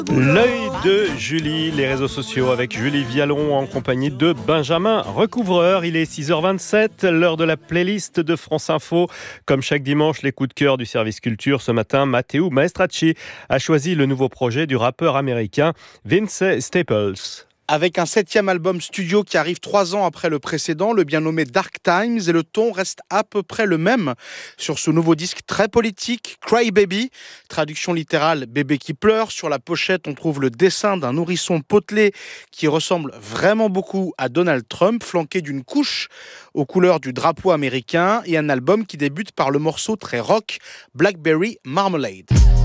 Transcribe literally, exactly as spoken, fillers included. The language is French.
L'œil de Julie, les réseaux sociaux avec Julie Vialon en compagnie de Benjamin Recouvreur. Il est six heures vingt-sept, l'heure de la playlist de France Info. Comme chaque dimanche, les coups de cœur du service culture. Ce matin, Matteo Maestracci a choisi le nouveau projet du rappeur américain Vince Staples. Avec un septième album studio qui arrive trois ans après le précédent, le bien nommé Dark Times, et le ton reste à peu près le même sur ce nouveau disque très politique, Cry Baby, traduction littérale bébé qui pleure. Sur la pochette, on trouve le dessin d'un nourrisson potelé qui ressemble vraiment beaucoup à Donald Trump, flanqué d'une couche aux couleurs du drapeau américain, et un album qui débute par le morceau très rock Blackberry Marmalade.